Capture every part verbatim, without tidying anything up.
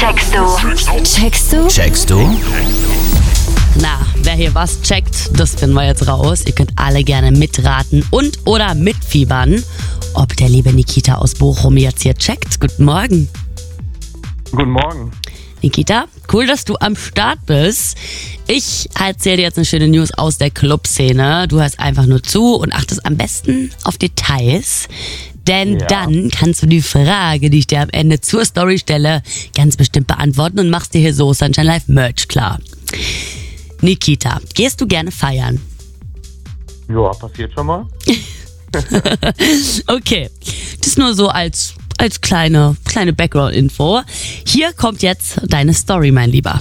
Checkst du? Checkst du? Checkst du? Na, wer hier was checkt, das finden wir jetzt raus. Ihr könnt alle gerne mitraten und oder mitfiebern, ob der liebe Nikita aus Bochum jetzt hier checkt. Guten Morgen. Guten Morgen. Nikita, cool, dass du am Start bist. Ich erzähle dir jetzt eine schöne News aus der Clubszene. Du hörst einfach nur zu und achtest am besten auf Details. Denn Ja. dann kannst du die Frage, die ich dir am Ende zur Story stelle, ganz bestimmt beantworten und machst dir hier so Sunshine Live Merch klar. Nikita, gehst du gerne feiern? Ja, passiert schon mal. Okay, das nur so als, als kleine, kleine Background-Info. Hier kommt jetzt deine Story, mein Lieber.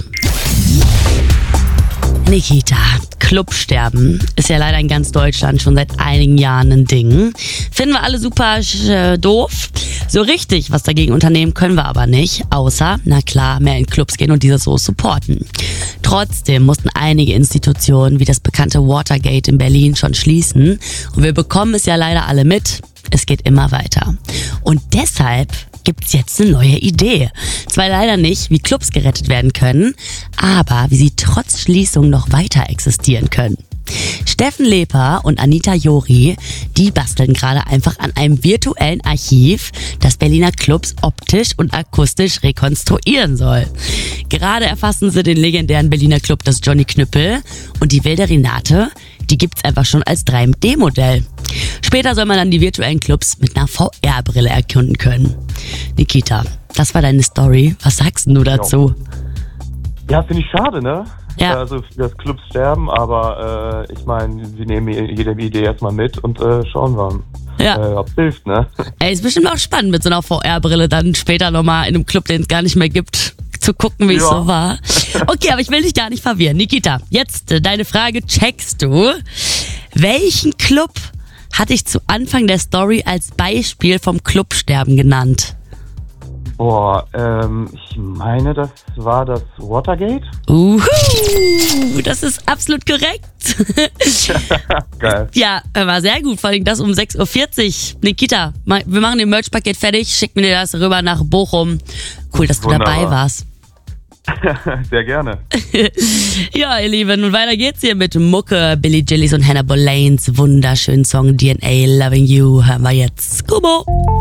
Nikita, Clubsterben ist ja leider in ganz Deutschland schon seit einigen Jahren ein Ding. Finden wir alle super äh, doof. So richtig was dagegen unternehmen können wir aber nicht, außer, na klar, mehr in Clubs gehen und diese so supporten. Trotzdem mussten einige Institutionen wie das bekannte Watergate in Berlin schon schließen und wir bekommen es ja leider alle mit. Es geht immer weiter. Und deshalb gibt's jetzt eine neue Idee. Zwar leider nicht, wie Clubs gerettet werden können, aber wie sie trotz Schließung noch weiter existieren können. Steffen Leper und Anita Jori, die basteln gerade einfach an einem virtuellen Archiv, das Berliner Clubs optisch und akustisch rekonstruieren soll. Gerade erfassen sie den legendären Berliner Club das Johnny Knüppel und die wilde Renate, die gibt's einfach schon als drei D Modell. Später soll man dann die virtuellen Clubs mit einer V R-Brille erkunden können. Nikita, das war deine Story. Was sagst du dazu? Ja, finde ich schade, ne? Ja. Also, dass Clubs sterben, aber äh, ich meine, sie nehmen jede Idee erstmal mit und äh, schauen wir, Ja. äh, ob es hilft, ne? Ey, ist bestimmt auch spannend mit so einer V R-Brille dann später nochmal in einem Club, den es gar nicht mehr gibt, zu gucken, wie es Ja. so war. Okay, aber ich will dich gar nicht verwirren. Nikita, jetzt äh, deine Frage, checkst du, welchen Club hatte ich zu Anfang der Story als Beispiel vom Clubsterben genannt? Boah, ähm, ich meine, das war das Watergate? Uhu, das ist absolut korrekt. Geil. Ja, war sehr gut, vor allem das um sechs Uhr vierzig. Nikita, ma- wir machen den Merch-Paket fertig, schicken dir das rüber nach Bochum. Cool, dass du Wunderbar. dabei warst. Sehr gerne. Ja, ihr Lieben, und weiter geht's hier mit Mucke, Billy Gillies und Hannah Boleyn's wunderschönen Song D N A Loving You hören wir jetzt. Kubo!